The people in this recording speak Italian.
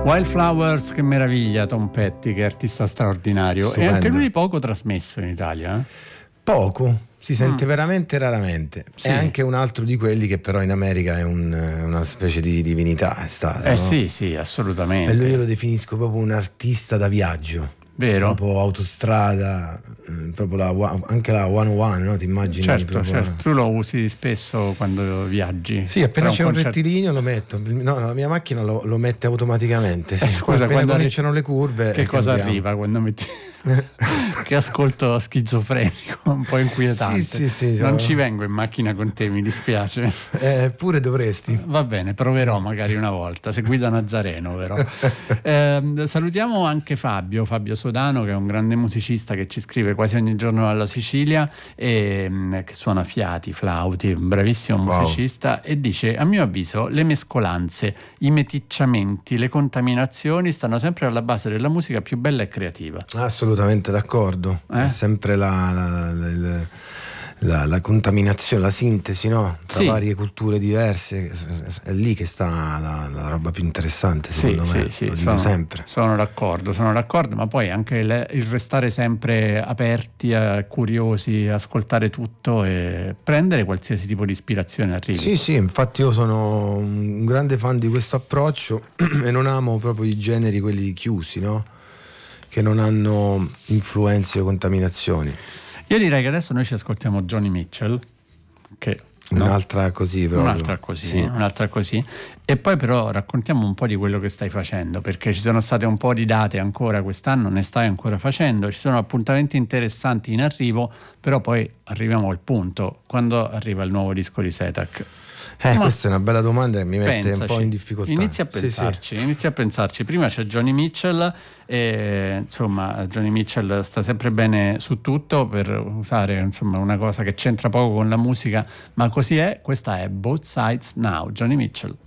Wildflowers, che meraviglia, Tom Petty, che artista straordinario. Stupendo. E anche lui poco trasmesso in Italia. Poco, si sente veramente raramente. Sì. È anche un altro di quelli che però in America è una specie di divinità, è stato. No? Sì, assolutamente. E lui io lo definisco proprio un artista da viaggio. Vero? Proprio autostrada, proprio anche la 101, no? Ti immagini? Certo, proprio... tu lo usi spesso quando viaggi. Sì, appena c'è un concerto... rettilineo lo metto. No, la mia macchina lo mette automaticamente. Sì. Scusa, appena cominciano le curve. Che cosa cambiamo. arriva quando metti... Che ascolto schizofrenico, un po' inquietante. Sì, non ci vengo in macchina con te, mi dispiace. Pure dovresti. Va bene, proverò magari una volta, se guida Nazareno però. Salutiamo anche Fabio Sodano, che è un grande musicista che ci scrive quasi ogni giorno dalla Sicilia e che suona fiati, flauti, un bravissimo musicista, e dice: a mio avviso le mescolanze, i meticciamenti, le contaminazioni stanno sempre alla base della musica più bella e creativa. Assolutamente d'accordo. È sempre la contaminazione, la sintesi, no? Tra varie culture diverse, è lì che sta la roba più interessante, secondo me. Lo dico sempre. Sono d'accordo, ma poi anche il restare sempre aperti, curiosi, ascoltare tutto e prendere qualsiasi tipo di ispirazione arrivi. Sì, infatti io sono un grande fan di questo approccio e non amo proprio i generi quelli chiusi, no? Che non hanno influenze o contaminazioni. Io direi che adesso noi ci ascoltiamo Joni Mitchell, che un'altra così proprio. Un'altra così. E poi però raccontiamo un po' di quello che stai facendo, perché ci sono state un po' di date ancora quest'anno, ne stai ancora facendo, ci sono appuntamenti interessanti in arrivo, però poi arriviamo al punto: quando arriva il nuovo disco di Setac? Questa è una bella domanda che mi mette un po' in difficoltà. Inizia a pensarci. Prima c'è Joni Mitchell e insomma Joni Mitchell sta sempre bene su tutto, per usare insomma una cosa che c'entra poco con la musica, ma così è. Questa è Both Sides Now, Joni Mitchell.